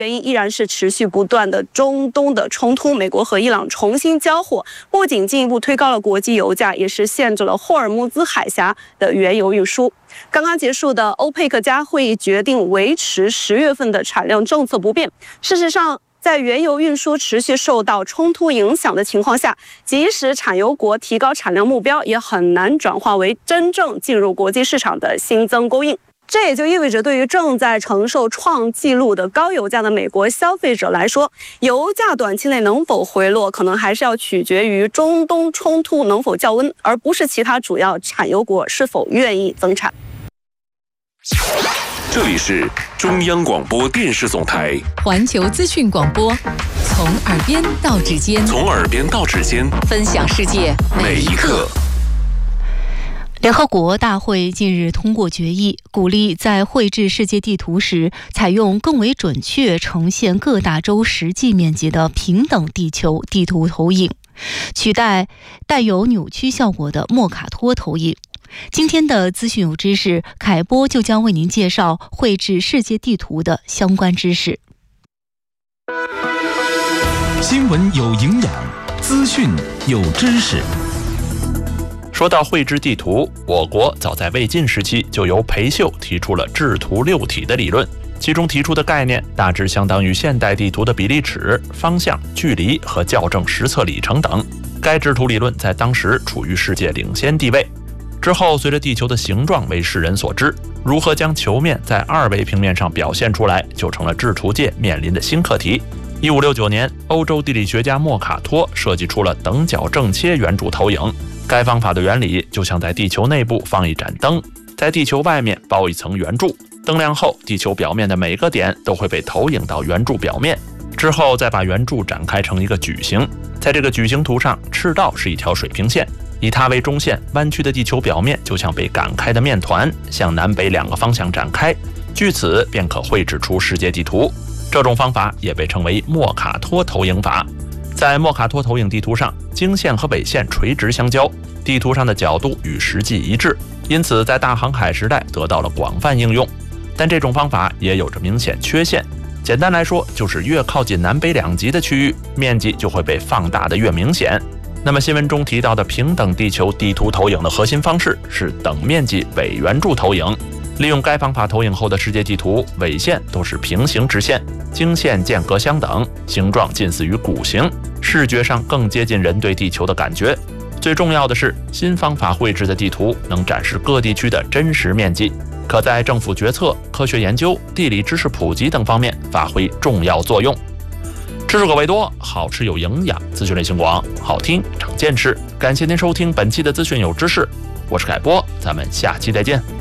原因依然是持续不断的中东的冲突，美国和伊朗重新交火，不仅进一步推高了国际油价，也是限制了霍尔木兹海峡的原油运输。刚刚结束的欧佩克加会议决定维持10月份的产量政策不变。事实上，在原油运输持续受到冲突影响的情况下，即使产油国提高产量目标，也很难转化为真正进入国际市场的新增供应。这也就意味着，对于正在承受创纪录的高油价的美国消费者来说，油价短期内能否回落，可能还是要取决于中东冲突能否降温，而不是其他主要产油国是否愿意增产。 这里是中央广播电视总台环球资讯广播，从耳边到指尖，分享世界每一刻。联合国大会近日通过决议，鼓励在绘制世界地图时采用更为准确呈现各大洲实际面积的平等地球地图投影，取代带有扭曲效果的莫卡托投影。今天的资讯有知识，凯波就将为您介绍绘制世界地图的相关知识。 新闻有营养，资讯有知识。 说到绘制地图，我国早在魏晋时期就由裴秀提出了制图六体的理论，其中提出的概念大致相当于现代地图的比例尺、方向、距离和校正实测里程等。该制图理论在当时处于世界领先地位。之后，随着地球的形状为世人所知，如何将球面在2维平面上表现出来，就成了制图界面临的新课题。1569年，欧洲地理学家莫卡托设计出了等角正切圆柱投影。该方法的原理就像在地球内部放一盏灯，在地球外面包一层圆柱，灯亮后，地球表面的每个点都会被投影到圆柱表面，之后再把圆柱展开成一个矩形。在这个矩形图上，赤道是一条水平线，以它为中线，弯曲的地球表面就像被擀开的面团，向南北2个方向展开，据此便可绘制出世界地图。这种方法也被称为莫卡托投影法。在莫卡托投影地图上，经线和纬线垂直相交，地图上的角度与实际一致，因此在大航海时代得到了广泛应用。但这种方法也有着明显缺陷，简单来说，就是越靠近南北2极的区域，面积就会被放大的越明显。那么新闻中提到的平等地球地图投影的核心方式是等面积伪圆柱投影。利用该方法投影后的世界地图，纬线都是平行直线，经线间隔相等，形状近似于鼓形，视觉上更接近人对地球的感觉。最重要的是，新方法绘制的地图能展示各地区的真实面积，可在政府决策、科学研究、地理知识普及等方面发挥重要作用。知识口味多，好吃有营养，资讯类型广，好听长见识。感谢您收听本期的资讯有知识，我是凯波，咱们下期再见。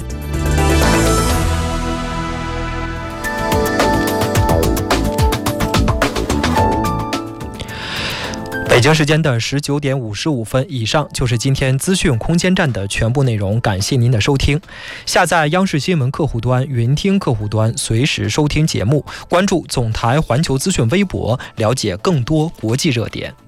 北京时间的19点55分，以上就是今天资讯空间站的全部内容，感谢您的收听。下载央视新闻客户端、云听客户端，随时收听节目，关注总台环球资讯微博，了解更多国际热点。